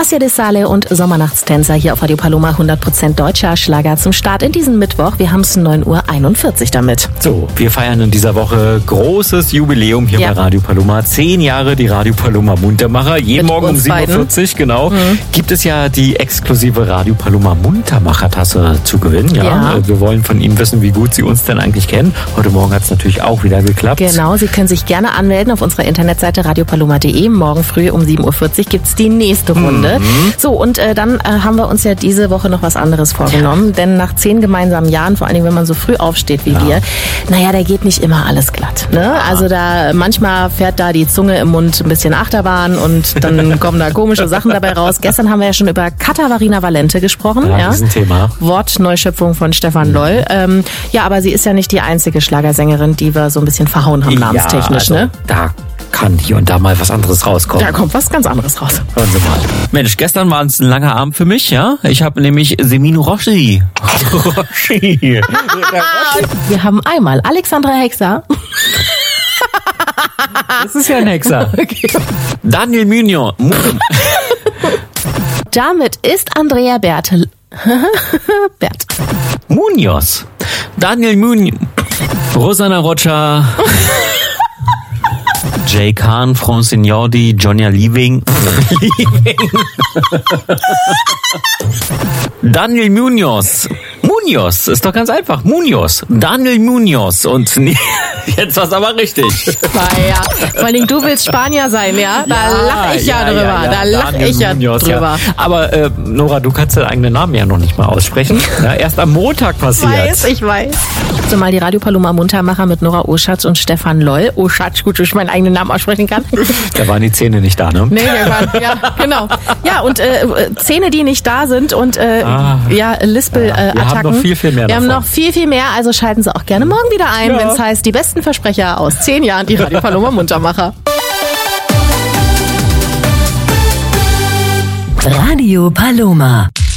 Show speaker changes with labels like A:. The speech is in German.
A: Asia de Sale und Sommernachtstänzer hier auf Radio Paloma, 100% deutscher Schlager zum Start in diesen Mittwoch. Wir haben es 9:41 Uhr damit.
B: So, wir feiern in dieser Woche großes Jubiläum hier bei Radio Paloma. 10 Jahre die Radio Paloma Muntermacher. Jeden Morgen um 7:40 Uhr, genau, gibt es ja die exklusive Radio Paloma Muntermacher-Tasse zu gewinnen. Ja. Wir wollen von Ihnen wissen, wie gut Sie uns denn eigentlich kennen. Heute Morgen hat es natürlich auch wieder geklappt.
A: Genau, Sie können sich gerne anmelden auf unserer Internetseite radiopaloma.de. Morgen früh um 7:40 Uhr gibt es die nächste Runde. So, und dann haben wir uns ja diese Woche noch was anderes vorgenommen, denn nach 10 gemeinsamen Jahren, vor allem wenn man so früh aufsteht wie wir, naja, da geht nicht immer alles glatt. Ne? Also da manchmal fährt da die Zunge im Mund ein bisschen Achterbahn und dann kommen da komische Sachen dabei raus. Gestern haben wir ja schon über Katharina Valente gesprochen.
B: Ja, das ist ein Thema.
A: Wortneuschöpfung von Stefan Loll. Ja, aber sie ist ja nicht die einzige Schlagersängerin, die wir so ein bisschen verhauen haben, namenstechnisch.
B: Also, da kann hier und da mal was anderes rauskommen.
A: Da kommt was ganz anderes raus.
B: Hören Sie mal. Mensch, gestern war es ein langer Abend für mich, ja? Ich habe nämlich Semino Roschi.
A: Wir haben einmal Alexandra Hexer.
B: Das ist ja ein Hexer.
A: Okay.
B: Daniel Munoz.
A: Damit ist Andrea Bertel.
B: Munoz. Daniel Munoz. Rosanna Rocha. Jay Kahn, Francignordi, Johnny Liebing. Daniel Munoz. Munoz, ist doch ganz einfach. Munoz. Daniel Munoz. Und jetzt war's aber richtig.
A: Naja, vor allem du willst Spanier sein, ja? Da lache ich ja drüber. Da lache ich ja drüber. Ja.
B: Aber Nora, du kannst deinen eigenen Namen ja noch nicht mal aussprechen. Ja, erst am Montag passiert.
A: Ich weiß. So mal die Radio Paloma Muntermacher mit Nora Oschatz und Stefan Loll. Oschatz, gut, dass ich meinen eigenen Namen aussprechen kann.
B: Da waren die Zähne nicht da, ne?
A: Nee, wir waren, ja, genau. Ja, und Zähne, die nicht da sind und Lispel-Attacken.
B: Wir haben noch viel mehr
A: Wir haben noch viel mehr, also schalten Sie auch gerne morgen wieder ein, wenn es heißt, die besten Versprecher aus 10 Jahren, die Radio Paloma Muntermacher.
C: Radio Paloma.